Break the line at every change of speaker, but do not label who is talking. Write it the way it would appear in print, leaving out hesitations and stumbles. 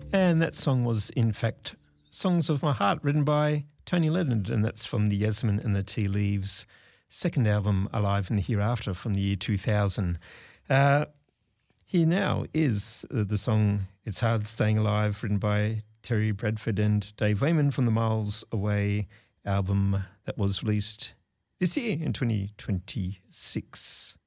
And that song was, in fact, Songs of My Heart, written by Tony Leonard, and that's from the Yasmin and the Tea Leaves second album, Alive in the Hereafter, from the year 2000. Here now is the song It's Hard Staying Alive, written by Terry Bradford and Dave Wayman from the Miles Away album that was released this year in 2026.